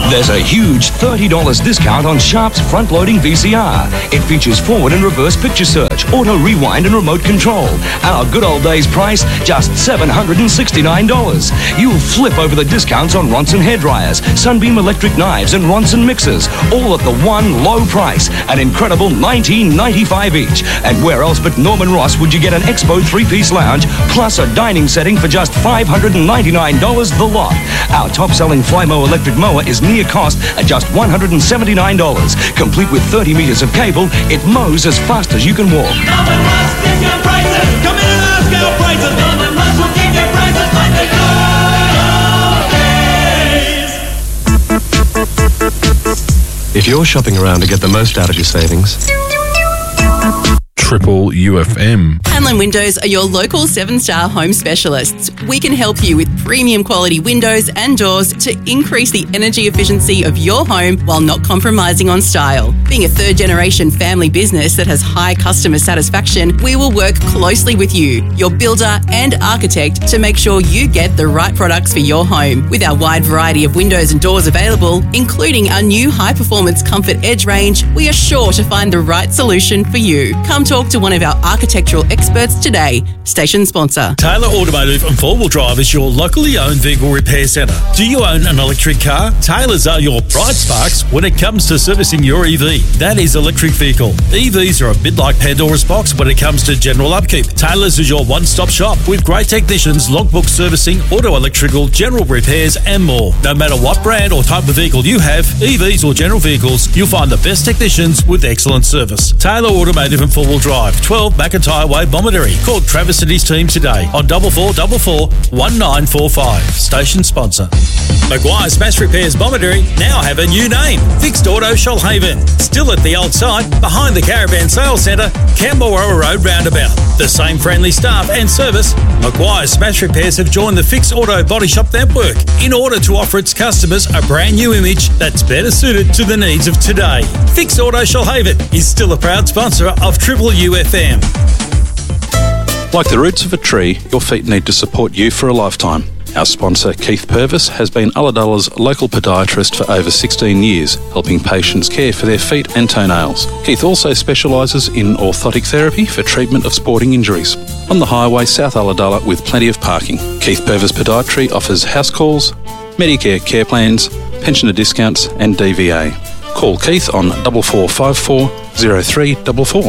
There's a huge $30 discount on Sharp's front-loading VCR. It features forward and reverse picture search, auto rewind and remote control. Our good old days price, just $769. You'll flip over the discounts on Ronson hairdryers, Sunbeam electric knives and Ronson mixers, all at the one low price, an incredible $19.95 each. And where else but Norman Ross would you get an Expo 3-piece lounge plus a dining setting for just $599 the lot? Our top-selling Flymo electric mower is near cost at just $179. Complete with 30 metres of cable, it mows as fast as you can walk. Norman Ross discount prices. Come in and ask our prices. Norman Ross will keep your prices like the good old days. If you're shopping around to get the most out of your savings, Triple UFM. Hanlon Windows are your local 7-star home specialists. We can help you with premium quality windows and doors to increase the energy efficiency of your home while not compromising on style. Being a third-generation family business that has high customer satisfaction, we will work closely with you, your builder and architect, to make sure you get the right products for your home. With our wide variety of windows and doors available, including our new high-performance Comfort Edge range, we are sure to find the right solution for you. Come talk to one of our architectural experts today. Station sponsor. Taylor Automotive and 4-Wheel Drive is your locally owned vehicle repair centre. Do you own an electric car? Taylor's are your bright sparks when it comes to servicing your EV. That is electric vehicle. EVs are a bit like Pandora's box when it comes to general upkeep. Taylor's is your one-stop shop with great technicians, logbook servicing, auto electrical, general repairs and more. No matter what brand or type of vehicle you have, EVs or general vehicles, you'll find the best technicians with excellent service. Taylor Automotive and 4-Wheel Drive, 12 McIntyre Way, Bomaderry. Call Travis and his team today on 4444 1945. Station sponsor. Maguire Smash Repairs Bomaderry now have a new name, Fixed Auto Shoalhaven. Still at the old site, behind the Caravan Sales Centre, Camberwell Road roundabout. The same friendly staff and service, Maguire Smash Repairs have joined the Fixed Auto Body Shop network in order to offer its customers a brand new image that's better suited to the needs of today. Fixed Auto Shoalhaven is still a proud sponsor of Triple UFM. Like the roots of a tree, your feet need to support you for a lifetime. Our sponsor, Keith Purvis, has been Ulladulla's local podiatrist for over 16 years, helping patients care for their feet and toenails. Keith also specialises in orthotic therapy for treatment of sporting injuries. On the highway, South Ulladulla, with plenty of parking. Keith Purvis Podiatry offers house calls, Medicare care plans, pensioner discounts and DVA. Call Keith on 4454 0344.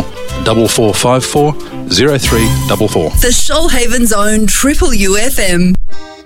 4454 0344. The Shoalhaven's own Triple UFM.